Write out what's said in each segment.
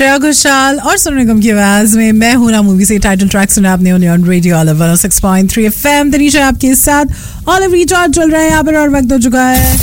श्रेया घोषाल और सोनू निगम की आवाज में मैं हूं ना मूवी से टाइटल ट्रैक सुना आपने on radio olive 106.3 FM। Tanisha आपके साथ ऑलिव रिचार्ज चल रहा है यहाँ पर और वक्त हो चुका है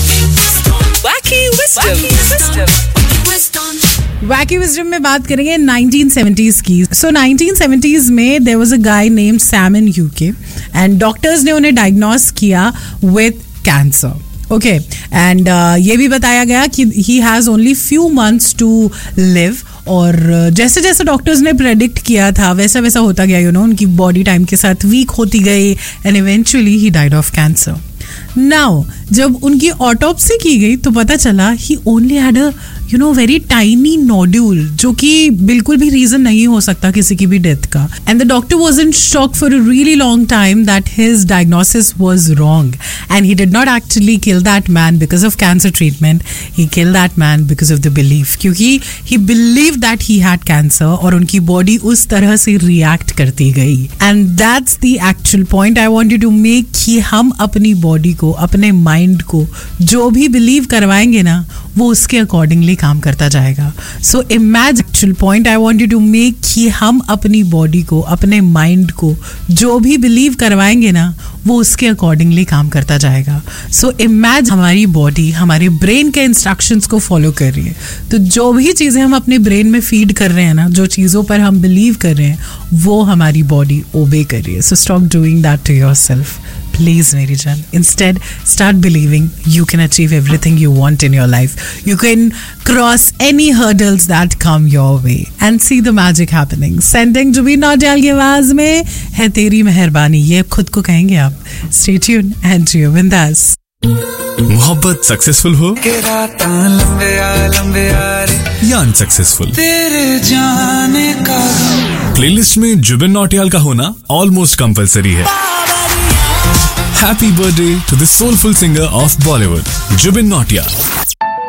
वैकी विजडम में बात करेंगे 1970s की। सो 1970s में there was a guy named Sam in UK and doctors ने उन्हें डायग्नोस किया विद कैंसर। ओके एंड ये भी बताया गया कि he has only few months to live और जैसे जैसे डॉक्टर्स ने प्रेडिक्ट किया था वैसा वैसा होता गया उनकी बॉडी टाइम के साथ वीक होती गई and eventually he died of cancer. Now जब उनकी ऑटोप्सी की गई तो पता चला ही only had a very tiny nodule जो कि बिल्कुल भी रीजन नहीं हो सकता किसी की भी डेथ का। And the doctor was in shock for a really long time that his diagnosis was wrong and he did not actually kill that man because of cancer treatment, he kill that man because of the belief, क्योंकि ही believe that he had cancer और उनकी body उस तरह से react करती गई। And that's the actual point I want you to make कि हम अपनी बॉडी को, अपने माइंड को जो भी बिलीव करवाएंगे ना वो उसके अकॉर्डिंगली काम करता जाएगा। So imagine actual point I want you to make कि हम अपनी बॉडी को, अपने माइंड को जो भी बिलीव करवाएंगे ना वो उसके अकॉर्डिंगली काम करता जाएगा। सो इमेजिन हमारी बॉडी हमारे ब्रेन के इंस्ट्रक्शंस को फॉलो कर रही है, तो जो भी चीज़ें हम अपने ब्रेन में फीड कर रहे हैं ना, जो चीज़ों पर हम बिलीव कर रहे हैं वो हमारी बॉडी ओबे कर रही है। So stop doing that to yourself please मेरी जान। Instead, start believing you can achieve everything you want in your life. You can cross any hurdles that come your way and see the magic happening. Sending Jubin Nautiyal की आवाज में है तेरी मेहरबानी, ये खुद को कहेंगे आप। Stay tuned and जियो बिंदास। मोहब्बत सक्सेसफुल हो या अनसक्सेसफुल, तेरे जाने का प्लेलिस्ट में जुबिन नौटियाल का होना ऑलमोस्ट कंपलसरी है। Happy birthday to the soulful singer of Bollywood, Jubin Nautiyal.